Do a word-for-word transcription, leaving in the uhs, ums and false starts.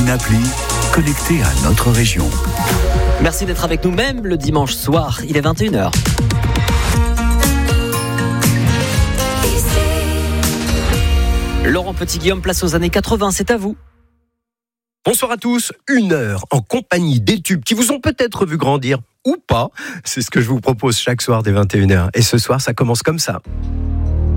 une appli connectée à notre région. Merci d'être avec nous même le dimanche soir, il est vingt et une heures. Laurent Petit-Guillaume, place aux années quatre-vingts, c'est à vous. Bonsoir à tous, une heure en compagnie des tubes qui vous ont peut-être vu grandir ou pas. C'est ce que je vous propose chaque soir dès vingt et une heures. Et ce soir, ça commence comme ça.